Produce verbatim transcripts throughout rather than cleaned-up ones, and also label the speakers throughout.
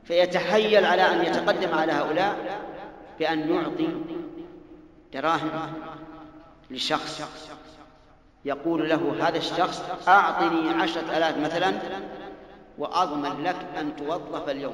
Speaker 1: فيتحيل على أن يتقدم على هؤلاء بأن يعطي دراهم لشخص، يقول له هذا الشخص أعطني عشرة آلاف مثلا وأضمن لك أن توظف اليوم.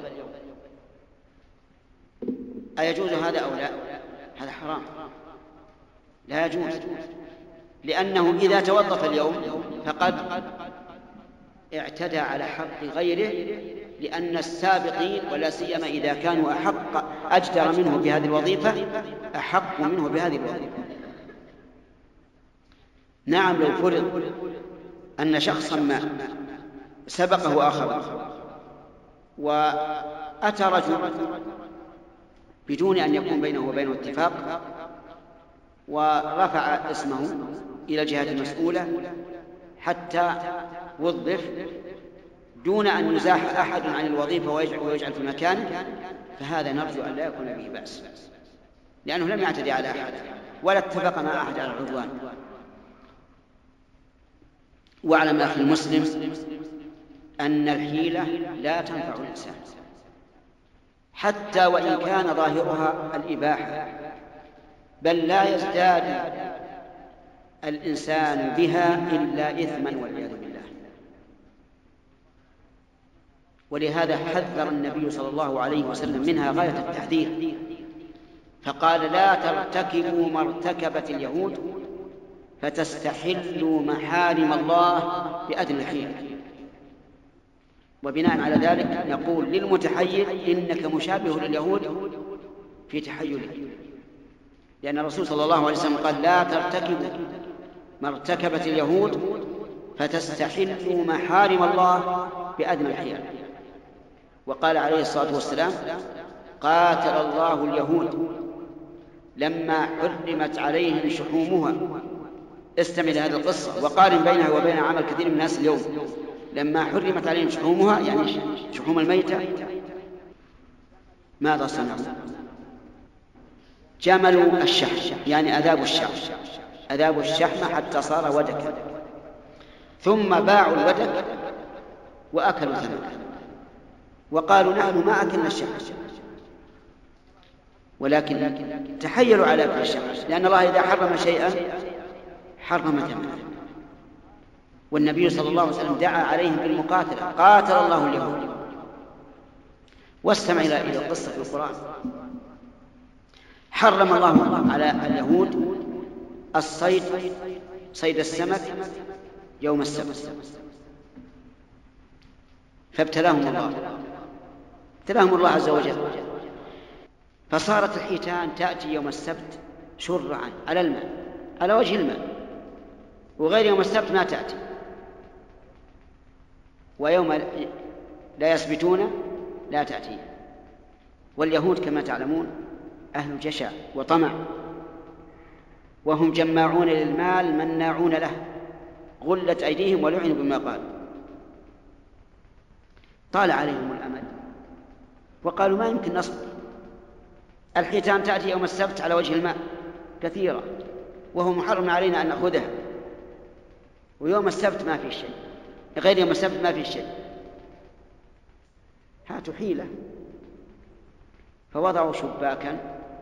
Speaker 1: أيجوز هذا أو لا؟ هذا حرام، لا يجوز، لأنه إذا توظف اليوم فقد اعتدى على حق غيره، لأن السابقين ولا سيما إذا كانوا أحق أجدر منه بهذه الوظيفة أحق منه بهذه الوظيفة. نعم، لو فرض أن شخصا ما سبقه آخر وأتى رجل بدون أن يكون بينه وبينه اتفاق ورفع اسمه إلى الجهة المسؤولة حتى وظف دون أن يزاح أحد عن الوظيفة ويجعل في مكانه، فهذا نرجو أن لا يكون به بأس، لأنه لم يعتدي على أحد ولا اتفق مع أحد على العدوان. واعلم أخي المسلم أن الحيلة لا تنفع الإنسان حتى وإن كان ظاهرها الإباحة، بل لا يزداد الإنسان بها إلا إثما والعياذ بالله. ولهذا حذر النبي صلى الله عليه وسلم منها غاية التحذير، فقال لا ترتكبوا ما ارتكبت اليهود فتستحلوا محارم الله بأدنى الحيل. وبناء على ذلك نقول للمتحيل إنك مشابه لليهود في تحيلك، لأن الرسول صلى الله عليه وسلم قال لا ترتكبوا ما ارتكبت اليهود فتستحلوا محارم الله بأدنى الحيل. وقال عليه الصلاة والسلام قاتل الله اليهود لما حرمت عليهم شحومها. استمع لهذه القصة وقارن بينها وبين عمل كثير من الناس اليوم. لما حرمت عليهم شحومها يعني شحوم الميتة ماذا صنعوا؟ جملوا الشحم، يعني أذابوا الشحم أذابوا الشحم حتى صار ودكا، ثم باعوا الودك وأكلوا ثمنه وقالوا نحن ما أكلنا الشحم، ولكن تحيلوا على أكل الشحم، لأن الله إذا حرم شيئا حرم ثمنه. والنبي صلى الله عليه وسلم دعا عليهم بالمقاتلة، قاتل الله اليهود. واستمع إلى القصة في القرآن، حرم الله على اليهود الصيد، صيد السمك يوم السبت، فابتلاهم الله ابتلاهم الله عز وجل، فصارت الحيتان تأتي يوم السبت شرعا على الماء، على وجه الماء، وغير يوم السبت ما تأتي، ويوم لا يسبتون لا تأتي. واليهود كما تعلمون أهل جشع وطمع، وهم جماعون للمال مناعون له، غلت أيديهم ولعنوا بما قالوا. طال عليهم الأمل وقالوا ما يمكن نصبر، الحيتان تأتي يوم السبت على وجه الماء كثيرة وهو محرم علينا أن نأخذها، ويوم السبت ما في شيء، غير يوم السبت ما في شيء، هاتوا حيلة. فوضعوا شباكا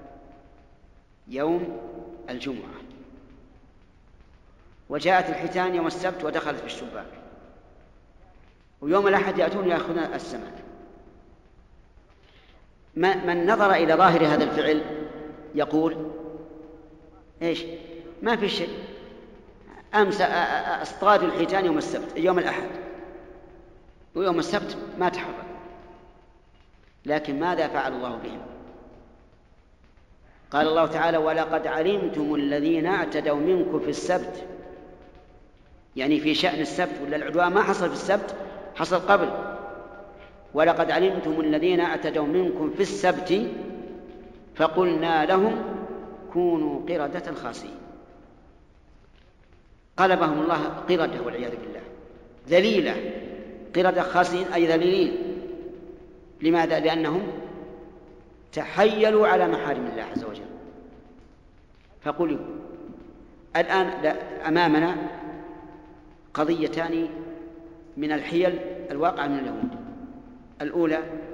Speaker 1: يوم الجمعة، وجاءت الحيتان يوم السبت ودخلت في الشباك، ويوم الأحد يأتون يأخذون السمك. من نظر إلى ظاهر هذا الفعل يقول إيش؟ ما في شيء، أمس أصطاد الحيتان يوم السبت يوم الأحد، ويوم السبت ما تحرك. لكن ماذا فعل الله بهم؟ قال الله تعالى ولقد علمتم الذين اعتدوا منكم في السبت، يعني في شأن السبت، ولا العدوان ما حصل في السبت، حصل قبل. ولقد علمتم الذين اعتدوا منكم في السبت فقلنا لهم كونوا قردة خاسئين. قلبهم الله قردة والعياذ بالله، ذليلة، قردة خاسئين أي ذليلين. لماذا؟ لأنهم تحيلوا على محارم الله عز وجل فقلوا. الآن أمامنا قضيتان من الحيل الواقعة من اليهود. الأولى